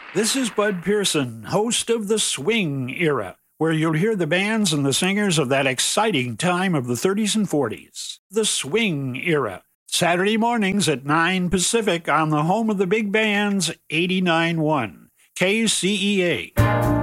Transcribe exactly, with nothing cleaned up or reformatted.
This is Bud Pearson, host of The Swing Era, where you'll hear the bands and the singers of that exciting time of the thirties and forties. The Swing Era, Saturday mornings at nine Pacific on the home of the big bands, eighty-nine point one K C E A.